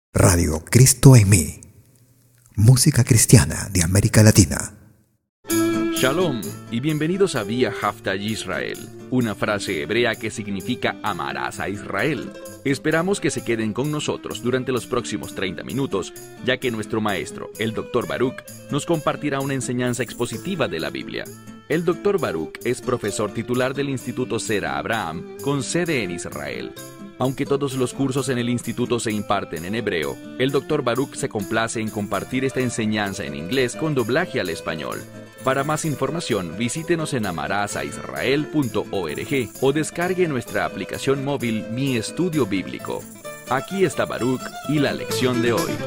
Radio Cristo en mí. Música cristiana de América Latina. Shalom y bienvenidos a Vía Hafta Yisrael, una frase hebrea que significa amarás a Israel. Esperamos que se queden con nosotros durante los próximos 30 minutos, ya que nuestro maestro, el Dr. Baruch, nos compartirá una enseñanza expositiva de la Biblia. El Dr. Baruch es profesor titular del Instituto Zera Abraham, con sede en Israel. Aunque todos los cursos en el instituto se imparten en hebreo, el Dr. Baruch se complace en compartir esta enseñanza en inglés con doblaje al español. Para más información, visítenos en amarazaisrael.org o descargue nuestra aplicación móvil Mi Estudio Bíblico. Aquí está Baruch y la lección de hoy.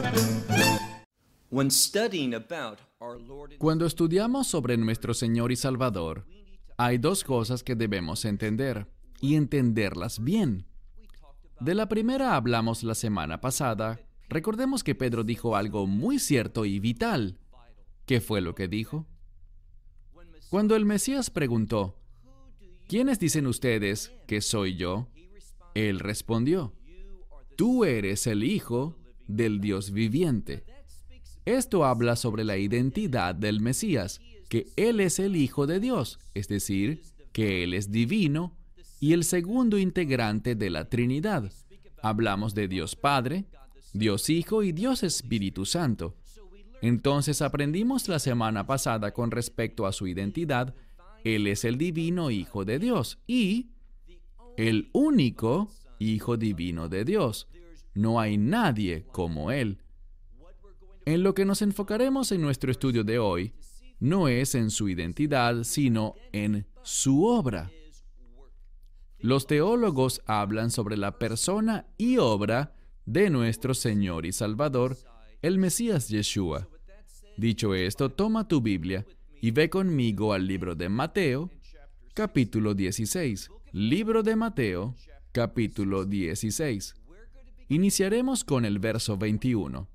Cuando estudiamos sobre nuestro Señor y Salvador, hay dos cosas que debemos entender, y entenderlas bien. De la primera hablamos la semana pasada. Recordemos que Pedro dijo algo muy cierto y vital. ¿Qué fue lo que dijo? Cuando el Mesías preguntó, ¿quiénes dicen ustedes que soy yo? Él respondió, tú eres el Hijo del Dios viviente. Esto habla sobre la identidad del Mesías, que Él es el Hijo de Dios, es decir, que Él es divino y el segundo integrante de la Trinidad. Hablamos de Dios Padre, Dios Hijo y Dios Espíritu Santo. Entonces aprendimos la semana pasada con respecto a su identidad. Él es el divino Hijo de Dios y el único Hijo divino de Dios. No hay nadie como Él. En lo que nos enfocaremos en nuestro estudio de hoy no es en su identidad, sino en su obra. Los teólogos hablan sobre la persona y obra de nuestro Señor y Salvador, el Mesías Yeshua. Dicho esto, toma tu Biblia y ve conmigo al libro de Mateo, capítulo 16. Libro de Mateo, capítulo 16. Iniciaremos con el verso 21.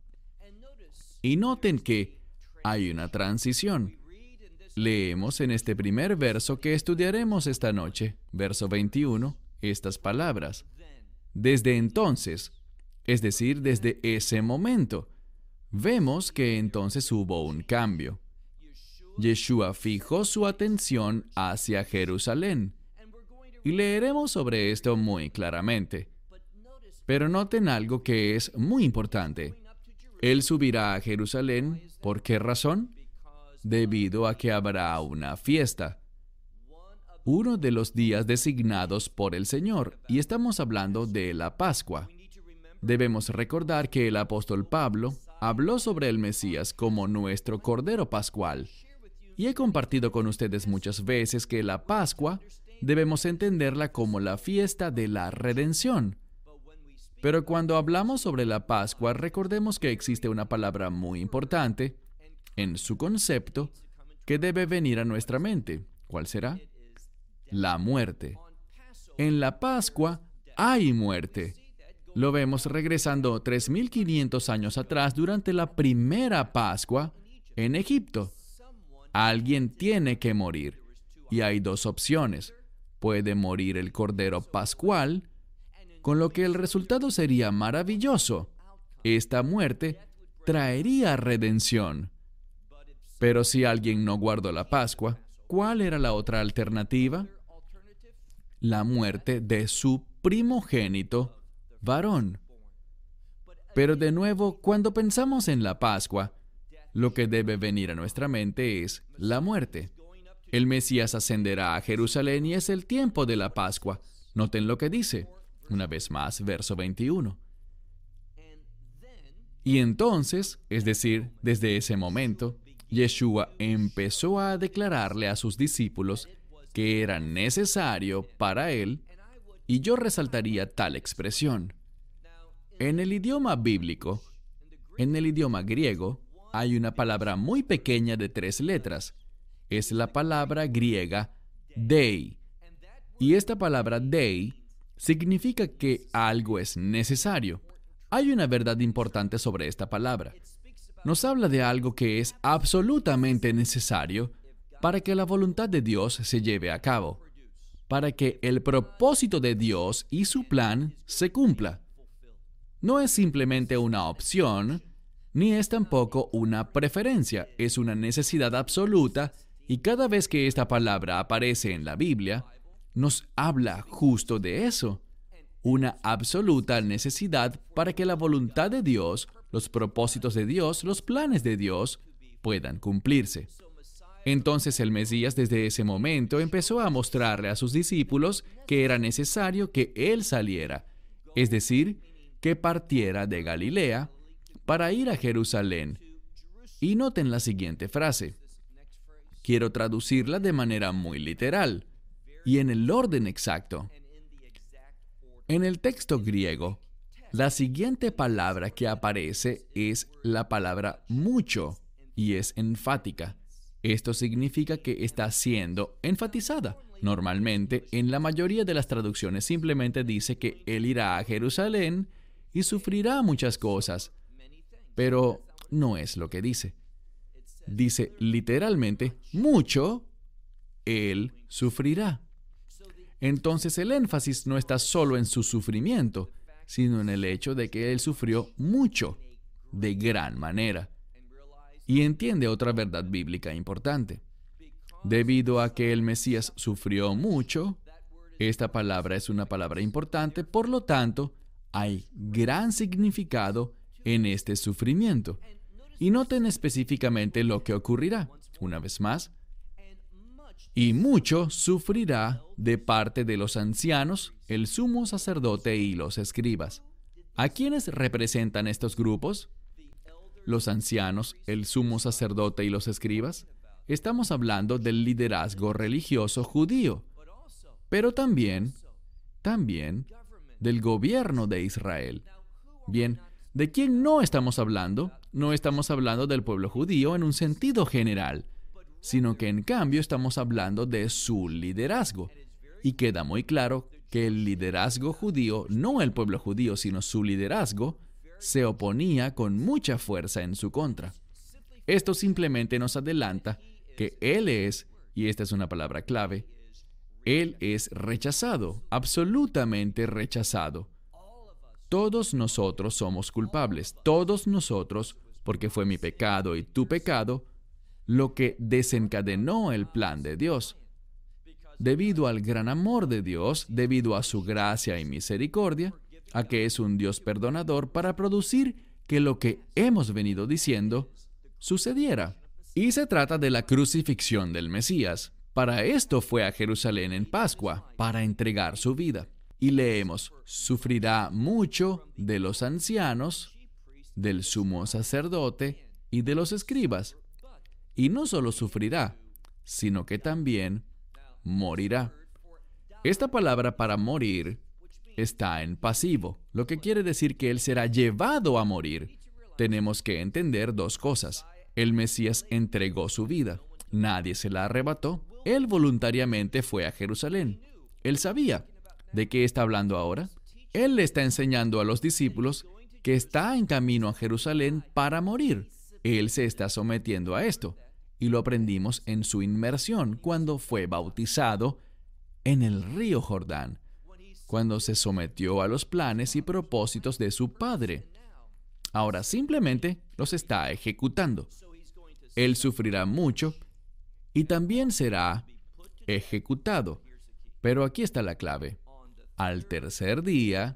Y noten que hay una transición. Leemos en este primer verso que estudiaremos esta noche, verso 21, estas palabras. Desde entonces, es decir, desde ese momento, vemos que entonces hubo un cambio. Yeshua fijó su atención hacia Jerusalén. Y leeremos sobre esto muy claramente. Pero noten algo que es muy importante. Él subirá a Jerusalén, ¿por qué razón? Debido a que habrá una fiesta, uno de los días designados por el Señor, y estamos hablando de la Pascua. Debemos recordar que el apóstol Pablo habló sobre el Mesías como nuestro Cordero Pascual, y he compartido con ustedes muchas veces que la Pascua debemos entenderla como la fiesta de la redención. Pero cuando hablamos sobre la Pascua, recordemos que existe una palabra muy importante en su concepto que debe venir a nuestra mente. ¿Cuál será? La muerte. En la Pascua hay muerte. Lo vemos regresando 3,500 años atrás durante la primera Pascua en Egipto. Alguien tiene que morir. Y hay dos opciones. Puede morir el Cordero Pascual, con lo que el resultado sería maravilloso. Esta muerte traería redención. Pero si alguien no guardó la Pascua, ¿cuál era la otra alternativa? La muerte de su primogénito varón. Pero de nuevo, cuando pensamos en la Pascua, lo que debe venir a nuestra mente es la muerte. El Mesías ascenderá a Jerusalén y es el tiempo de la Pascua. Noten lo que dice, una vez más, verso 21. Y entonces, es decir, desde ese momento, Yeshua empezó a declararle a sus discípulos que era necesario para él, y yo resaltaría tal expresión. En el idioma bíblico, en el idioma griego, hay una palabra muy pequeña de 3 letras. Es la palabra griega dei. Y esta palabra dei significa que algo es necesario. Hay una verdad importante sobre esta palabra. Nos habla de algo que es absolutamente necesario para que la voluntad de Dios se lleve a cabo, para que el propósito de Dios y su plan se cumpla. no es simplemente una opción, ni es tampoco una preferencia, es una necesidad absoluta, y cada vez que esta palabra aparece en la Biblia, nos habla justo de eso. Una absoluta necesidad para que la voluntad de Dios, los propósitos de Dios, los planes de Dios puedan cumplirse. Entonces el Mesías desde ese momento empezó a mostrarle a sus discípulos que era necesario que Él saliera, es decir, que partiera de Galilea para ir a Jerusalén. Y noten la siguiente frase. Quiero traducirla de manera muy literal y en el orden exacto. En el texto griego, la siguiente palabra que aparece es la palabra mucho y es enfática. Esto significa que está siendo enfatizada. Normalmente, en la mayoría de las traducciones simplemente dice que Él irá a Jerusalén y sufrirá muchas cosas. Pero no es lo que dice. Dice literalmente, mucho, Él sufrirá. Entonces el énfasis no está solo en su sufrimiento, sino en el hecho de que Él sufrió mucho, de gran manera. Y entiende otra verdad bíblica importante. Debido a que el Mesías sufrió mucho, esta palabra es una palabra importante, por lo tanto, hay gran significado en este sufrimiento. Y noten específicamente lo que ocurrirá. Una vez más, y mucho sufrirá de parte de los ancianos, el sumo sacerdote y los escribas. ¿A quiénes representan estos grupos? Los ancianos, el sumo sacerdote y los escribas. Estamos hablando del liderazgo religioso judío, pero también del gobierno de Israel. Bien, ¿de quién no estamos hablando? No estamos hablando del pueblo judío en un sentido general, sino que en cambio estamos hablando de su liderazgo. Y queda muy claro que el liderazgo judío, no el pueblo judío, sino su liderazgo, se oponía con mucha fuerza en su contra. Esto simplemente nos adelanta que Él es, y esta es una palabra clave, Él es rechazado, absolutamente rechazado. Todos nosotros somos culpables, todos nosotros, porque fue mi pecado y tu pecado, lo que desencadenó el plan de Dios. Debido al gran amor de Dios, debido a su gracia y misericordia, a que es un Dios perdonador para producir que lo que hemos venido diciendo sucediera. Y se trata de la crucifixión del Mesías. Para esto fue a Jerusalén en Pascua, para entregar su vida. Y leemos, sufrirá mucho de los ancianos, del sumo sacerdote y de los escribas. Y no solo sufrirá, sino que también morirá. Esta palabra para morir está en pasivo, lo que quiere decir que Él será llevado a morir. Tenemos que entender dos cosas. El Mesías entregó su vida. Nadie se la arrebató. Él voluntariamente fue a Jerusalén. Él sabía. ¿De qué está hablando ahora? Él le está enseñando a los discípulos que está en camino a Jerusalén para morir. Él se está sometiendo a esto. Y lo aprendimos en su inmersión cuando fue bautizado en el río Jordán, cuando se sometió a los planes y propósitos de su Padre. Ahora simplemente los está ejecutando. Él sufrirá mucho y también será ejecutado. Pero aquí está la clave. Al tercer día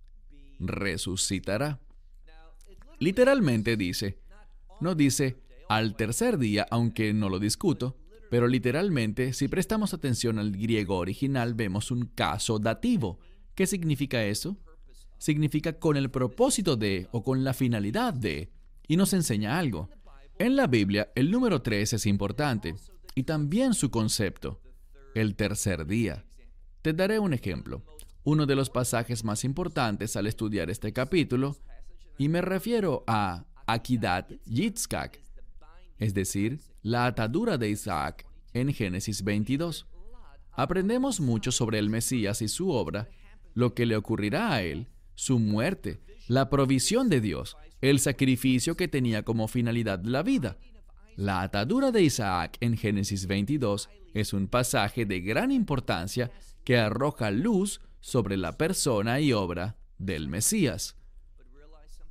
resucitará. Literalmente dice, no dice al tercer día, aunque no lo discuto, pero literalmente, si prestamos atención al griego original, vemos un caso dativo. ¿Qué significa eso? Significa con el propósito de o con la finalidad de, y nos enseña algo. En la Biblia, el número 3 es importante, y también su concepto, el tercer día. Te daré un ejemplo. Uno de los pasajes más importantes al estudiar este capítulo, y me refiero a Akedat Yitzhak, es decir, la atadura de Isaac en Génesis 22. Aprendemos mucho sobre el Mesías y su obra, lo que le ocurrirá a él, su muerte, la provisión de Dios, el sacrificio que tenía como finalidad la vida. La atadura de Isaac en Génesis 22 es un pasaje de gran importancia que arroja luz sobre la persona y obra del Mesías.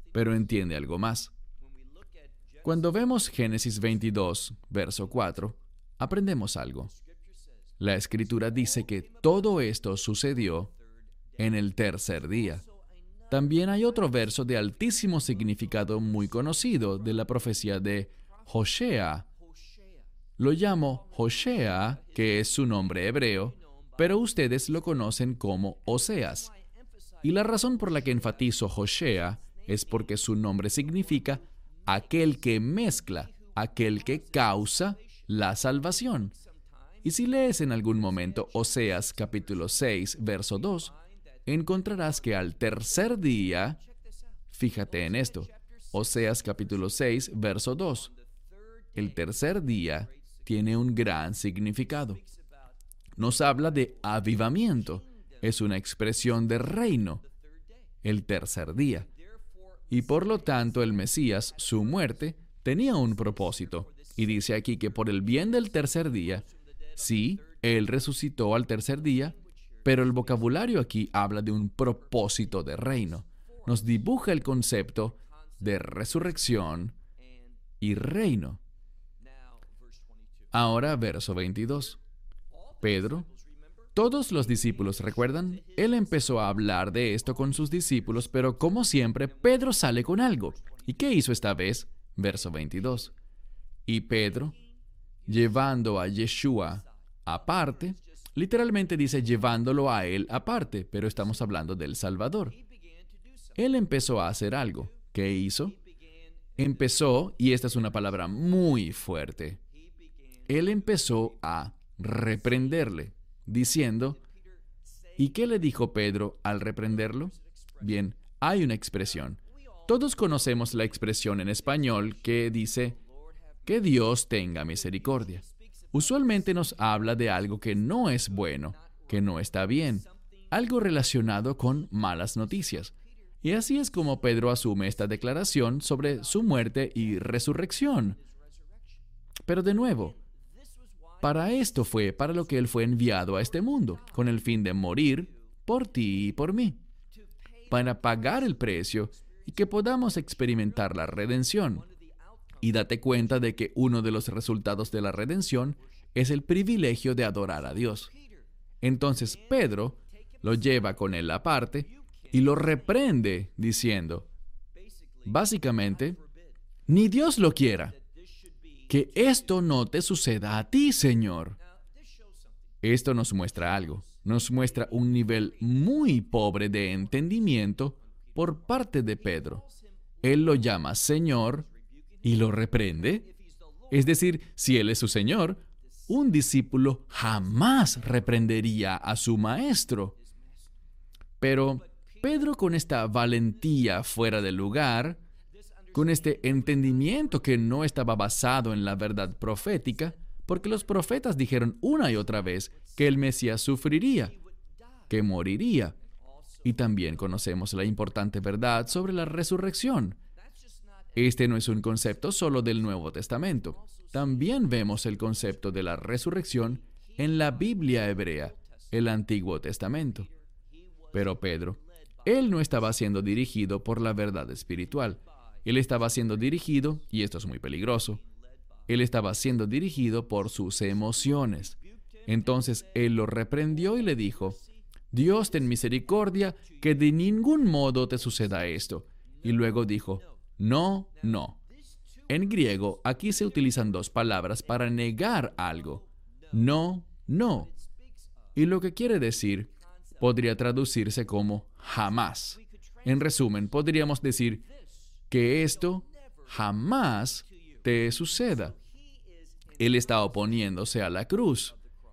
pero entiende algo más. Cuando vemos Génesis 22, verso 4, aprendemos algo. La Escritura dice que todo esto sucedió en el tercer día. También hay otro verso de altísimo significado muy conocido de la profecía de Hosea. Lo llamo Hosea, que es su nombre hebreo, pero ustedes lo conocen como Oseas. Y la razón por la que enfatizo Hosea es porque su nombre significa aquel que mezcla, aquel que causa la salvación. Y si lees en algún momento Oseas capítulo 6, verso 2, encontrarás que al tercer día, fíjate en esto, Oseas capítulo 6, verso 2, el tercer día tiene un gran significado. Nos habla de avivamiento, es una expresión de reino, el tercer día. Y por lo tanto el Mesías, su muerte, tenía un propósito. Y dice aquí que por el bien del tercer día, sí, Él resucitó al tercer día, pero el vocabulario aquí habla de un propósito de reino. Nos dibuja el concepto de resurrección y reino. Ahora, verso 22. Pedro, todos los discípulos, ¿recuerdan? Él empezó a hablar de esto con sus discípulos, pero como siempre, Pedro sale con algo. ¿Y qué hizo esta vez? Verso 22. Y Pedro, llevando a Yeshua aparte, literalmente dice llevándolo a él aparte, pero estamos hablando del Salvador. Él empezó a hacer algo. ¿Qué hizo? Empezó, y esta es una palabra muy fuerte, él empezó a reprenderle, diciendo, ¿y qué le dijo Pedro al reprenderlo? Bien, hay una expresión. Todos conocemos la expresión en español que dice, que Dios tenga misericordia. Usualmente nos habla de algo que no es bueno, que no está bien, algo relacionado con malas noticias. Y así es como Pedro asume esta declaración sobre su muerte y resurrección. Pero de nuevo, para esto fue para lo que Él fue enviado a este mundo, con el fin de morir por ti y por mí, para pagar el precio y que podamos experimentar la redención. Y date cuenta de que uno de los resultados de la redención es el privilegio de adorar a Dios. Entonces Pedro lo lleva con él aparte y lo reprende diciendo, básicamente, ni Dios lo quiera, que esto no te suceda a ti, Señor. Esto nos muestra algo. Nos muestra un nivel muy pobre de entendimiento por parte de Pedro. Él lo llama Señor y lo reprende. Es decir, si Él es su Señor, un discípulo jamás reprendería a su maestro. Pero Pedro, con esta valentía fuera de lugar, con este entendimiento que no estaba basado en la verdad profética, porque los profetas dijeron una y otra vez que el Mesías sufriría, que moriría. Y también conocemos la importante verdad sobre la resurrección. Este no es un concepto solo del Nuevo Testamento. También vemos el concepto de la resurrección en la Biblia hebrea, el Antiguo Testamento. Pero Pedro, él no estaba siendo dirigido por la verdad espiritual. Él estaba siendo dirigido, y esto es muy peligroso, él estaba siendo dirigido por sus emociones. Entonces él lo reprendió y le dijo, Dios ten misericordia, que de ningún modo te suceda esto. Y luego dijo, no, no. En griego, aquí se utilizan dos palabras para negar algo. No, no. Y lo que quiere decir podría traducirse como jamás. En resumen, podríamos decir que esto jamás te suceda. Él está oponiéndose a la cruz.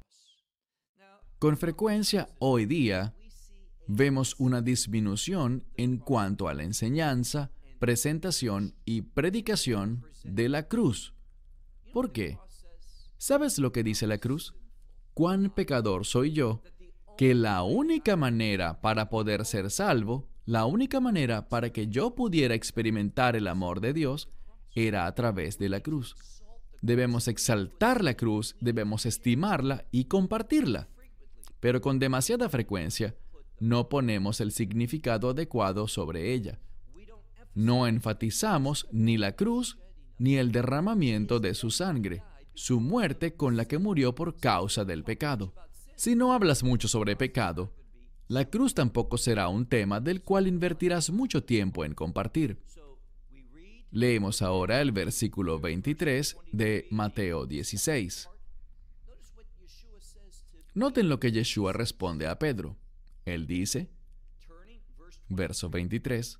Con frecuencia hoy día vemos una disminución en cuanto a la enseñanza, presentación y predicación de la cruz. ¿Por qué? ¿Sabes lo que dice la cruz? Cuán pecador soy yo, que la única manera para poder ser salvo, la única manera para que yo pudiera experimentar el amor de Dios, era a través de la cruz. Debemos exaltar la cruz, debemos estimarla y compartirla. Pero con demasiada frecuencia, no ponemos el significado adecuado sobre ella. No enfatizamos ni la cruz ni el derramamiento de su sangre, su muerte con la que murió por causa del pecado. Si no hablas mucho sobre pecado, la cruz tampoco será un tema del cual invertirás mucho tiempo en compartir. Leemos ahora el versículo 23 de Mateo 16. Noten lo que Yeshua responde a Pedro. Él dice, verso 23,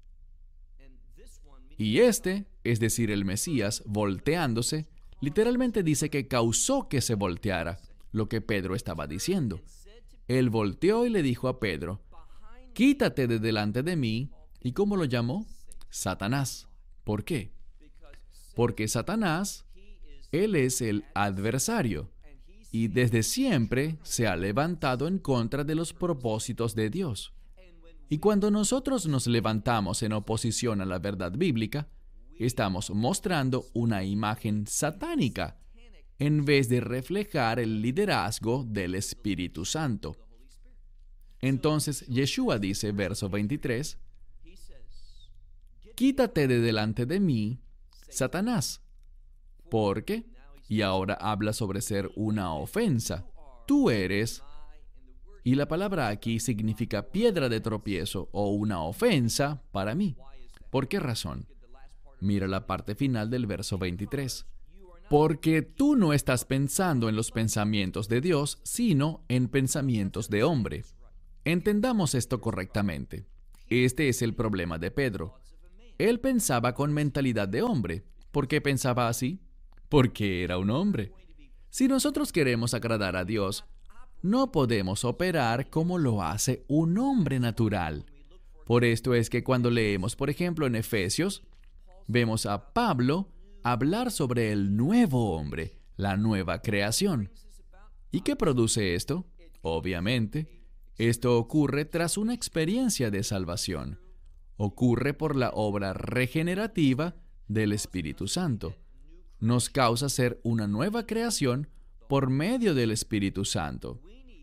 y este, es decir, el Mesías, volteándose, literalmente dice que causó que se volteara lo que Pedro estaba diciendo. Él volteó y le dijo a Pedro, quítate de delante de mí. ¿Y cómo lo llamó? Satanás. ¿Por qué? Porque Satanás, él es el adversario y desde siempre se ha levantado en contra de los propósitos de Dios. Y cuando nosotros nos levantamos en oposición a la verdad bíblica, estamos mostrando una imagen satánica en vez de reflejar el liderazgo del Espíritu Santo. Entonces Yeshua dice, verso 23, quítate de delante de mí, Satanás, porque, y ahora habla sobre ser una ofensa, tú eres, y la palabra aquí significa piedra de tropiezo o una ofensa para mí. ¿Por qué razón? Mira la parte final del verso 23. Porque tú no estás pensando en los pensamientos de Dios, sino en pensamientos de hombre. Entendamos esto correctamente. Este es el problema de Pedro. Él pensaba con mentalidad de hombre. ¿Por qué pensaba así? Porque era un hombre. Si nosotros queremos agradar a Dios, no podemos operar como lo hace un hombre natural. Por esto es que cuando leemos, por ejemplo, en Efesios, vemos a Pablo hablar sobre el nuevo hombre, la nueva creación. ¿Y qué produce esto? Obviamente, esto ocurre tras una experiencia de salvación. Ocurre por la obra regenerativa del Espíritu Santo. Nos causa ser una nueva creación por medio del Espíritu Santo.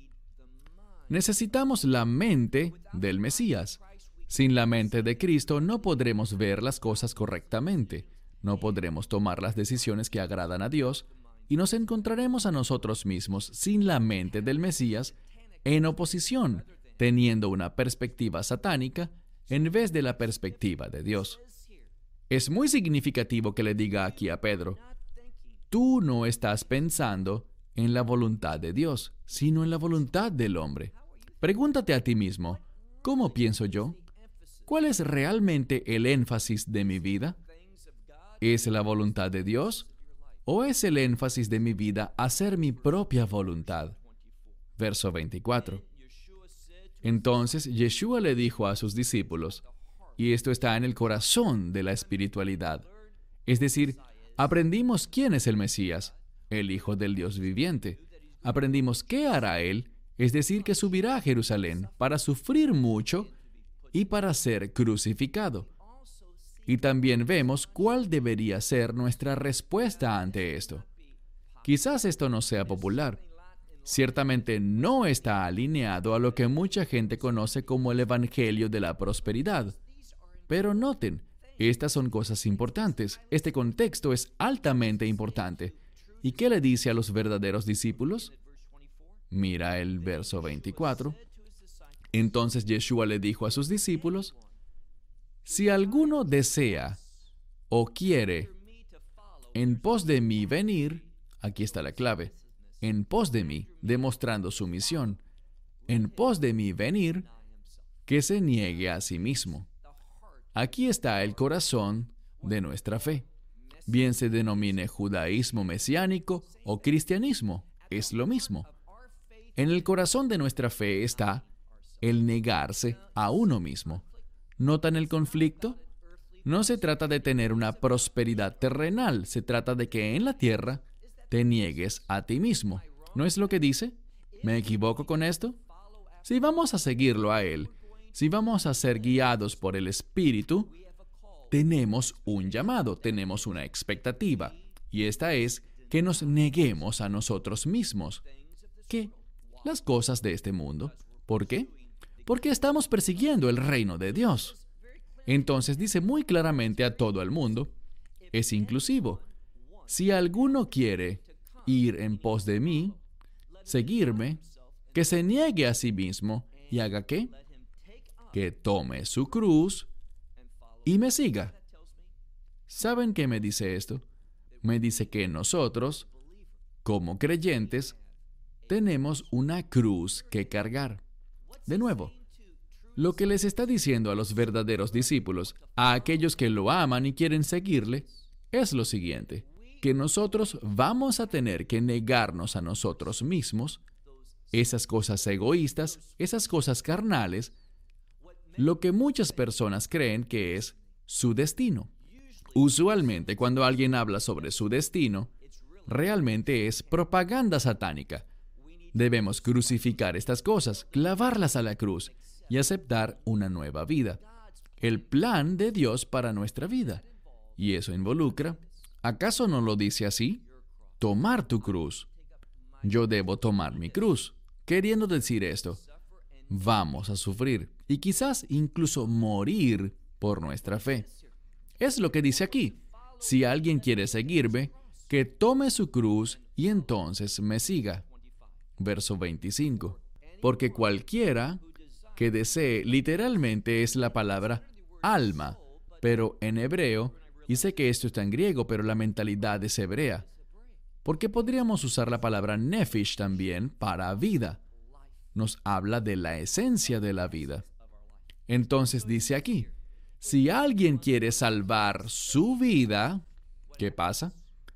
Necesitamos la mente del Mesías. Sin la mente de Cristo no podremos ver las cosas correctamente, no podremos tomar las decisiones que agradan a Dios y nos encontraremos a nosotros mismos sin la mente del Mesías en oposición, teniendo una perspectiva satánica en vez de la perspectiva de Dios. Es muy significativo que le diga aquí a Pedro, tú no estás pensando en la voluntad de Dios, sino en la voluntad del hombre. Pregúntate a ti mismo, ¿cómo pienso yo? ¿Cuál es realmente el énfasis de mi vida? ¿Es la voluntad de Dios? ¿O es el énfasis de mi vida hacer mi propia voluntad? Verso 24. Entonces Yeshua le dijo a sus discípulos, y esto está en el corazón de la espiritualidad, es decir, aprendimos quién es el Mesías, el Hijo del Dios viviente. Aprendimos qué hará Él, es decir, que subirá a Jerusalén para sufrir mucho y para ser crucificado. Y también vemos cuál debería ser nuestra respuesta ante esto. Quizás esto no sea popular. Ciertamente no está alineado a lo que mucha gente conoce como el Evangelio de la prosperidad. Pero noten, estas son cosas importantes. Este contexto es altamente importante. ¿Y qué le dice a los verdaderos discípulos? Mira el verso 24. Entonces Yeshua le dijo a sus discípulos, si alguno desea o quiere en pos de mí venir, aquí está la clave, en pos de mí, demostrando su misión, en pos de mí venir, que se niegue a sí mismo. Aquí está el corazón de nuestra fe. Bien se denomine judaísmo mesiánico o cristianismo, es lo mismo. En el corazón de nuestra fe está el negarse a uno mismo. ¿Notan el conflicto? No se trata de tener una prosperidad terrenal, se trata de que en la tierra te niegues a ti mismo. ¿No es lo que dice? ¿Me equivoco con esto? Si vamos a seguirlo a Él, si vamos a ser guiados por el Espíritu, tenemos un llamado, tenemos una expectativa, y esta es que nos neguemos a nosotros mismos. ¿Qué? Las cosas de este mundo. ¿Por qué? Porque estamos persiguiendo el reino de Dios. Entonces dice muy claramente a todo el mundo, es inclusivo. Si alguno quiere ir en pos de mí, seguirme, que se niegue a sí mismo y haga ¿qué? Que tome su cruz y me siga. ¿Saben qué me dice esto? Me dice que nosotros, como creyentes, tenemos una cruz que cargar. De nuevo, lo que les está diciendo a los verdaderos discípulos, a aquellos que lo aman y quieren seguirle, es lo siguiente, que nosotros vamos a tener que negarnos a nosotros mismos, esas cosas egoístas, esas cosas carnales, lo que muchas personas creen que es su destino. Usualmente, cuando alguien habla sobre su destino, realmente es propaganda satánica. Debemos crucificar estas cosas, clavarlas a la cruz y aceptar una nueva vida. El plan de Dios para nuestra vida. Y eso involucra, ¿acaso no lo dice así? Tomar tu cruz. Yo debo tomar mi cruz. Queriendo decir esto, vamos a sufrir y quizás incluso morir por nuestra fe. Es lo que dice aquí. Si alguien quiere seguirme, que tome su cruz y entonces me siga. Verso 25. Porque cualquiera que desee, literalmente es la palabra alma, pero en hebreo, y sé que esto está en griego, pero la mentalidad es hebrea. Porque podríamos usar la palabra nephish también para vida. Nos habla de la esencia de la vida. Entonces dice aquí, si alguien quiere salvar su vida, ¿qué pasa?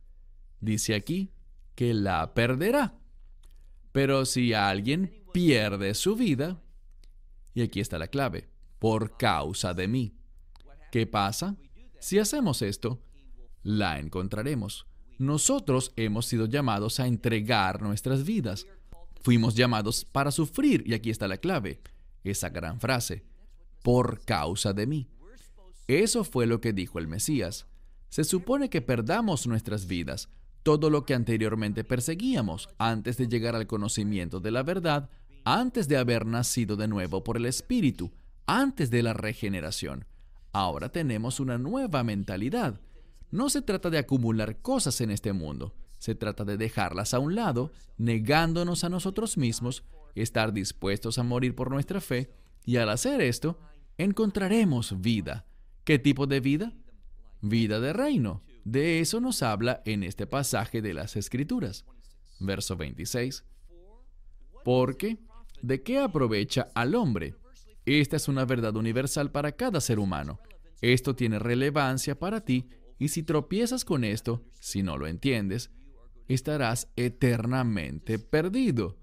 Dice aquí que la perderá. Pero si alguien pierde su vida, y aquí está la clave, por causa de mí, ¿qué pasa? Si hacemos esto, la encontraremos. Nosotros hemos sido llamados a entregar nuestras vidas. Fuimos llamados para sufrir, y aquí está la clave, esa gran frase, por causa de mí. Eso fue lo que dijo el Mesías. Se supone que perdamos nuestras vidas, todo lo que anteriormente perseguíamos, antes de llegar al conocimiento de la verdad, antes de haber nacido de nuevo por el Espíritu, antes de la regeneración. Ahora tenemos una nueva mentalidad. No se trata de acumular cosas en este mundo. Se trata de dejarlas a un lado, negándonos a nosotros mismos, estar dispuestos a morir por nuestra fe, y al hacer esto, encontraremos vida. ¿Qué tipo de vida? Vida de reino. De eso nos habla en este pasaje de las Escrituras. Verso 26. Porque, ¿de qué aprovecha al hombre? Esta es una verdad universal para cada ser humano. Esto tiene relevancia para ti, y si tropiezas con esto, si no lo entiendes, estarás eternamente perdido.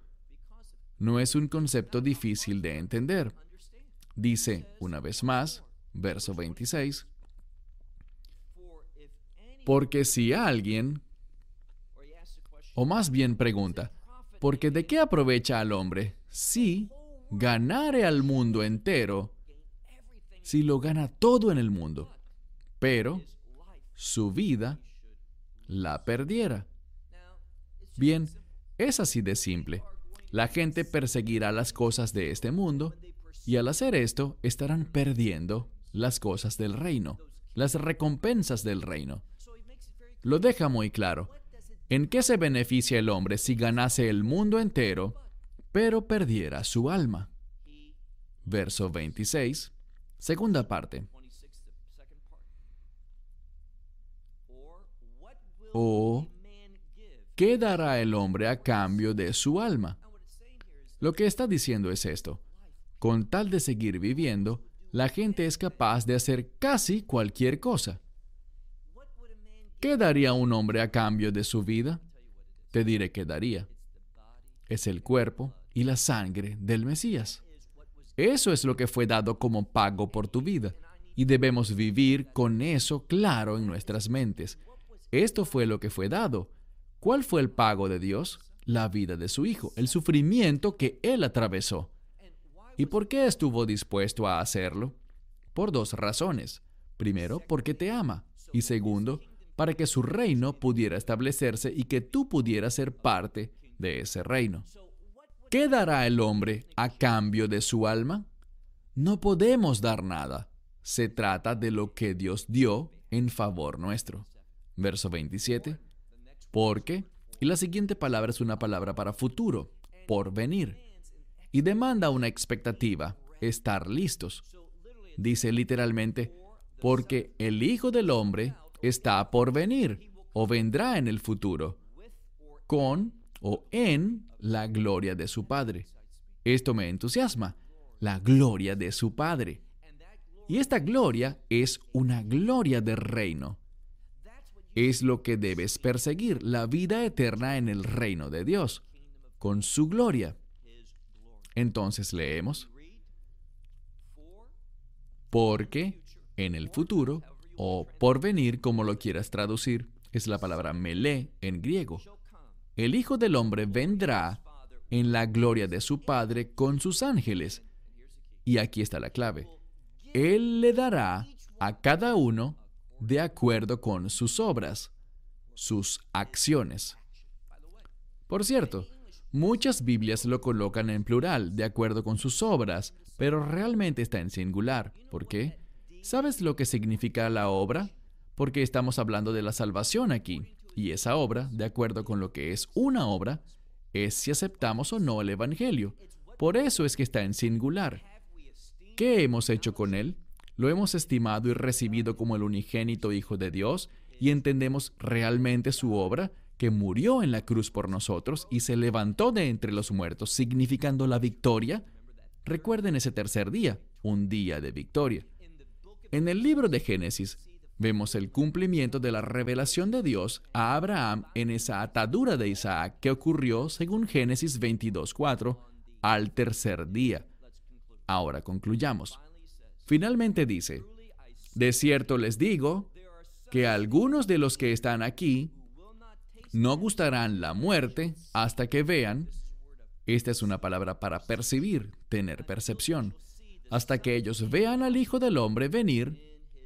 No es un concepto difícil de entender. Dice, una vez más, verso 26, porque si alguien, o más bien pregunta, porque ¿de qué aprovecha al hombre si ganare al mundo entero, si lo gana todo en el mundo, pero su vida la perdiera? Bien, es así de simple. La gente perseguirá las cosas de este mundo y al hacer esto estarán perdiendo las cosas del reino, las recompensas del reino. Lo deja muy claro. ¿En qué se beneficia el hombre si ganase el mundo entero, pero perdiera su alma? Verso 26, segunda parte. ¿O qué dará el hombre a cambio de su alma? Lo que está diciendo es esto. Con tal de seguir viviendo, la gente es capaz de hacer casi cualquier cosa. ¿Qué daría un hombre a cambio de su vida? Te diré qué daría. Es el cuerpo y la sangre del Mesías. Eso es lo que fue dado como pago por tu vida, y debemos vivir con eso claro en nuestras mentes. Esto fue lo que fue dado. ¿Cuál fue el pago de Dios? La vida de su Hijo, el sufrimiento que Él atravesó. ¿Y por qué estuvo dispuesto a hacerlo? Por dos razones. Primero, porque te ama. Y segundo, para que su reino pudiera establecerse y que tú pudieras ser parte de ese reino. ¿Qué dará el hombre a cambio de su alma? No podemos dar nada. se trata de lo que Dios dio en favor nuestro. Verso 27. Porque, y la siguiente palabra es una palabra para futuro, por venir, y demanda una expectativa, estar listos. Dice literalmente, porque el Hijo del Hombre está por venir, o vendrá en el futuro, con o en la gloria de su Padre. Esto me entusiasma, la gloria de su Padre. Y esta gloria es una gloria del reino. Es lo que debes perseguir, la vida eterna en el reino de Dios, con su gloria. Entonces leemos, porque en el futuro, o por venir, como lo quieras traducir, es la palabra melé en griego. El Hijo del Hombre vendrá en la gloria de su Padre con sus ángeles. Y aquí está la clave. Él le dará a cada uno de acuerdo con sus obras, sus acciones. Por cierto, muchas Biblias lo colocan en plural, de acuerdo con sus obras, pero realmente está en singular. ¿Por qué? ¿Sabes lo que significa la obra? Porque estamos hablando de la salvación aquí. Y esa obra, de acuerdo con lo que es una obra, es si aceptamos o no el Evangelio. Por eso es que está en singular. ¿Qué hemos hecho con él? Lo hemos estimado y recibido como el unigénito Hijo de Dios y entendemos realmente su obra, que murió en la cruz por nosotros y se levantó de entre los muertos, significando la victoria. Recuerden ese tercer día, un día de victoria. En el libro de Génesis, vemos el cumplimiento de la revelación de Dios a Abraham en esa atadura de Isaac que ocurrió, según Génesis 22:4, al tercer día. Ahora concluyamos. Finalmente dice, de cierto les digo que algunos de los que están aquí no gustarán la muerte hasta que vean, esta es una palabra para percibir, tener percepción, hasta que ellos vean al Hijo del Hombre venir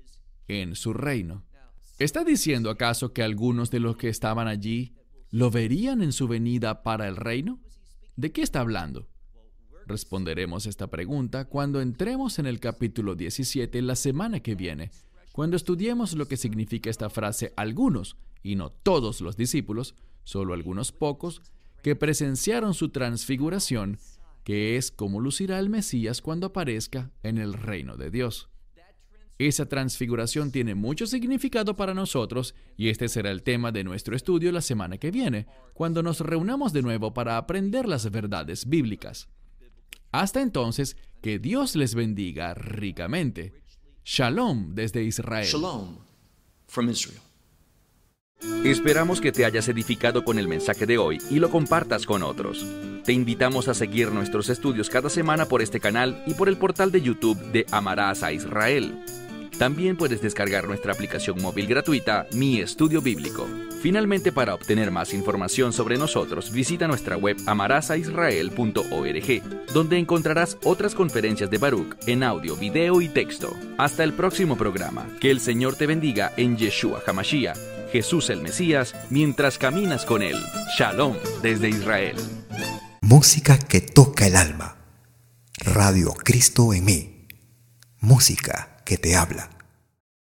en su reino. ¿Está diciendo acaso que algunos de los que estaban allí lo verían en su venida para el reino? ¿De qué está hablando? Responderemos esta pregunta cuando entremos en el capítulo 17 la semana que viene, cuando estudiemos lo que significa esta frase algunos, y no todos los discípulos, solo algunos pocos, que presenciaron su transfiguración, que es como lucirá el Mesías cuando aparezca en el reino de Dios. Esa transfiguración tiene mucho significado para nosotros y este será el tema de nuestro estudio la semana que viene, cuando nos reunamos de nuevo para aprender las verdades bíblicas. Hasta entonces, que Dios les bendiga ricamente. Shalom desde Israel. Shalom from Israel. Esperamos que te hayas edificado con el mensaje de hoy y lo compartas con otros. Te invitamos a seguir nuestros estudios cada semana por este canal y por el portal de YouTube de Amarás a Israel. También puedes descargar nuestra aplicación móvil gratuita, Mi Estudio Bíblico. Finalmente, para obtener más información sobre nosotros, visita nuestra web amarasaisrael.org, donde encontrarás otras conferencias de Baruch en audio, video y texto. Hasta el próximo programa. Que el Señor te bendiga en Yeshua HaMashiach, Jesús el Mesías, mientras caminas con Él. Shalom desde Israel. Música que toca el alma. Radio Cristo en mí. Música que te habla.